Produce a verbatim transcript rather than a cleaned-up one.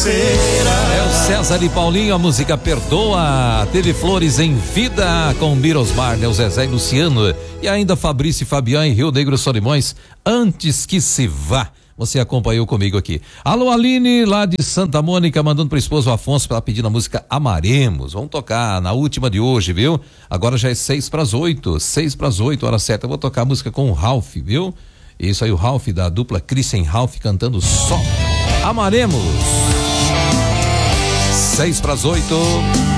canseira. É o César e Paulinho, a música Perdoa. Teve Flores em Vida com Birosmar, né? O Zezé e Luciano. E ainda Fabrício e Fabián em Rio Negro Solimões, Antes que se vá. Você acompanhou comigo aqui. Alô, Aline, lá de Santa Mônica, mandando pro esposo Afonso para pedir a música Amaremos. Vamos tocar na última de hoje, viu? Agora já é seis para as oito, seis para as oito, hora certa. Eu vou tocar a música com o Ralph, viu? Isso aí, o Ralph da dupla Christian Ralph cantando só Amaremos. Seis para as oito.